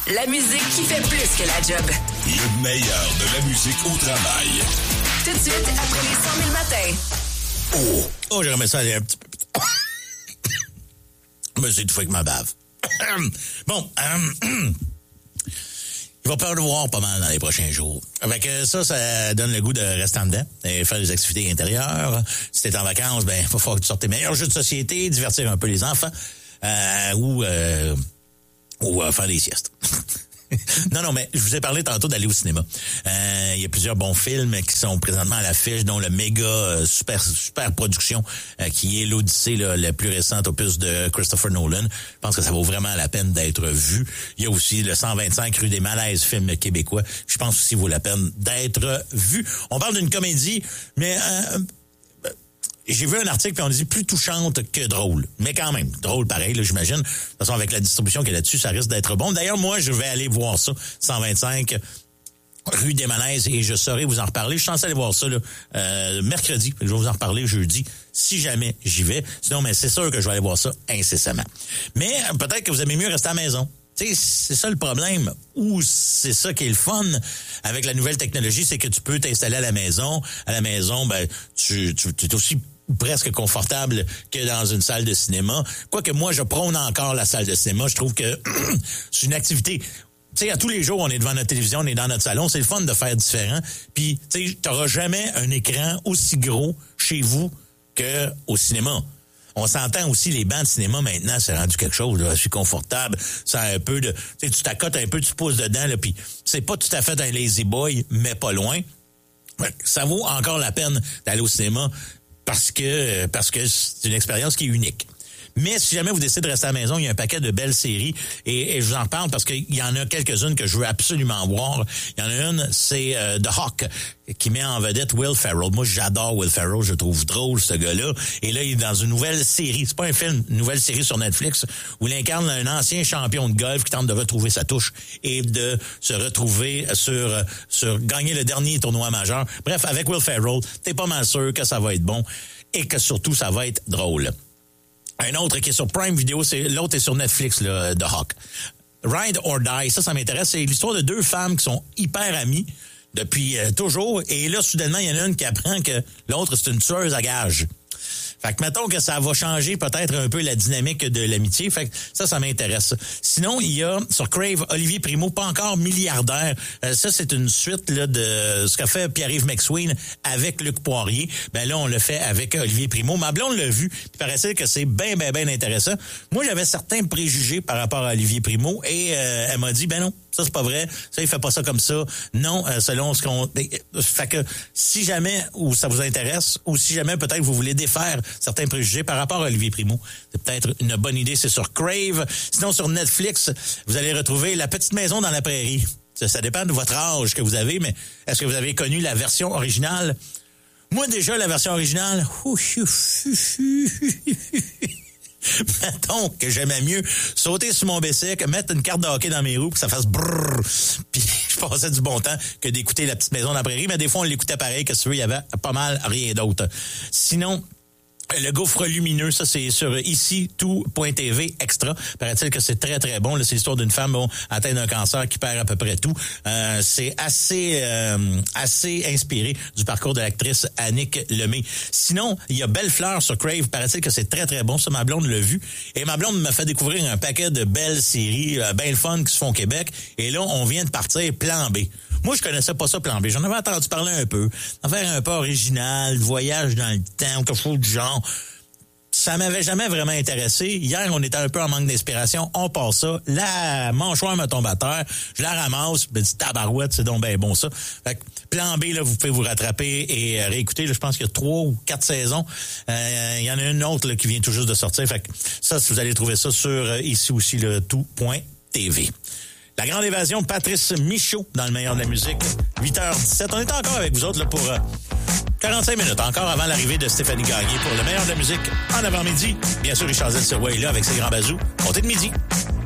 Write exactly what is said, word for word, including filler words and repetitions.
La musique qui fait plus que la job. Le meilleur de la musique au travail. Tout de suite, après les cent mille matins. Oh, oh, j'aimerais ça aller un petit peu. Je me suis étouffé avec ma bave. Bon, euh, il va pleuvoir pas mal dans les prochains jours. Avec ça, ça donne le goût de rester en dedans et faire des activités intérieures. Si t'es en vacances, ben, il va falloir que tu sortes tes meilleurs jeux de société, divertir un peu les enfants, euh, ou, euh, ou euh, faire des siestes. Non, non, mais je vous ai parlé tantôt d'aller au cinéma. Euh, il y a plusieurs bons films qui sont présentement à l'affiche, dont le méga euh, super super production euh, qui est l'Odyssée, là, le plus récent opus de Christopher Nolan. Je pense que ça vaut vraiment la peine d'être vu. Il y a aussi le cent vingt-cinq rue des Malaises, film québécois. Je pense aussi vaut la peine d'être vu. On parle d'une comédie, mais euh, j'ai vu un article puis on dit plus touchante que drôle. Mais quand même, drôle pareil, là, j'imagine. De toute façon, avec la distribution qu'il y a là-dessus, ça risque d'être bon. D'ailleurs, moi, je vais aller voir ça, cent vingt-cinq rue des Malaises, et je saurai vous en reparler. Je suis censé aller voir ça là, euh, mercredi. Je vais vous en reparler jeudi, si jamais j'y vais. Sinon, mais c'est sûr que je vais aller voir ça incessamment. Mais peut-être que vous aimez mieux rester à la maison. T'sais, c'est ça le problème, ou c'est ça qui est le fun avec la nouvelle technologie, c'est que tu peux t'installer à la maison. À la maison, ben tu, tu, tu es aussi presque confortable que dans une salle de cinéma. Quoique moi, je prône encore la salle de cinéma. Je trouve que c'est une activité... Tu sais, à tous les jours, on est devant notre télévision, on est dans notre salon. C'est le fun de faire différent. Puis, tu sais, t'auras jamais un écran aussi gros chez vous qu'au cinéma. On s'entend aussi, les bancs de cinéma, maintenant, c'est rendu quelque chose, là, c'est confortable. Ça a un peu de... Tu sais, tu t'accotes un peu, tu te poses dedans, là, puis c'est pas tout à fait un lazy boy, mais pas loin. Ça vaut encore la peine d'aller au cinéma parce que parce que c'est une expérience qui est unique. Mais si jamais vous décidez de rester à la maison, il y a un paquet de belles séries et, et je vous en parle parce qu'il y en a quelques-unes que je veux absolument voir. Il y en a une, c'est euh, The Hawk, qui met en vedette Will Ferrell. Moi, j'adore Will Ferrell, je le trouve drôle, ce gars-là. Et là, il est dans une nouvelle série. C'est pas un film, une nouvelle série sur Netflix où il incarne un ancien champion de golf qui tente de retrouver sa touche et de se retrouver sur sur gagner le dernier tournoi majeur. Bref, avec Will Ferrell, t'es pas mal sûr que ça va être bon et que surtout, ça va être drôle. Un autre qui est sur Prime Video, c'est l'autre est sur Netflix, là, The Hawk. Ride or Die, ça, ça m'intéresse. C'est l'histoire de deux femmes qui sont hyper amies depuis euh, toujours. Et là, soudainement, il y en a une qui apprend que l'autre, c'est une tueuse à gages. Fait que mettons que ça va changer peut-être un peu la dynamique de l'amitié. Fait que ça, ça m'intéresse. Sinon, il y a sur Crave, Olivier Primo, pas encore milliardaire. Euh, ça, c'est une suite là de ce qu'a fait Pierre-Yves McSween avec Luc Poirier. Ben là, on le fait avec Olivier Primo. Ma blonde l'a vu. Il paraissait que c'est bien, bien, bien intéressant. Moi, j'avais certains préjugés par rapport à Olivier Primo et euh, elle m'a dit, ben non, ça, c'est pas vrai. Ça, il fait pas ça comme ça. Non, euh, selon ce qu'on... Fait que si jamais, ou ça vous intéresse, ou si jamais peut-être vous voulez défaire certains préjugés par rapport à Olivier Primo, c'est peut-être une bonne idée. C'est sur Crave. Sinon, sur Netflix, vous allez retrouver La Petite Maison dans la Prairie. Ça, ça dépend de votre âge que vous avez, mais est-ce que vous avez connu la version originale? Moi, déjà, la version originale... Mettons que j'aimais mieux sauter sur mon bicycle, mettre une carte de hockey dans mes roues, que ça fasse brrrr, puis je passais du bon temps que d'écouter La Petite Maison dans la Prairie, mais des fois on l'écoutait pareil, que tu veux, il y avait pas mal rien d'autre. Sinon, le gouffre lumineux, ça c'est sur ici tout point t v extra. Paraît-il que c'est très très bon. Là, c'est l'histoire d'une femme bon, atteinte d'un cancer qui perd à peu près tout. Euh, c'est assez euh, assez inspiré du parcours de l'actrice Annick Lemay. Sinon, il y a Belle Fleur sur Crave. Paraît-il que c'est très très bon. Ça, ma blonde l'a vu. Et ma blonde m'a fait découvrir un paquet de belles séries, euh, bien le fun qui se font au Québec. Et là, on vient de partir Plan B. Moi, je connaissais pas ça, Plan B. J'en avais entendu parler un peu. En faire un peu original, voyage dans le temps, quelque chose du genre. Ça m'avait jamais vraiment intéressé. Hier, on était un peu en manque d'inspiration. On passe ça. La mâchoire me tombe à terre. Je la ramasse. Je me dis, tabarouette, c'est donc bien bon ça. Fait que Plan B, là, vous pouvez vous rattraper et réécouter. Là, je pense qu'il y a trois ou quatre saisons. Euh, il y en a une autre là, qui vient tout juste de sortir. Fait que ça, si vous allez trouver ça sur euh, ici aussi, le tout point t v. La Grande Évasion, Patrice Michaud dans le meilleur de la musique. huit heures dix-sept. On est encore avec vous autres là, pour euh, quarante-cinq minutes, encore avant l'arrivée de Stéphanie Gagné pour le meilleur de la musique en avant-midi. Bien sûr, Richard Zell-Serrois est là avec ses grands bazous. Comptez de midi.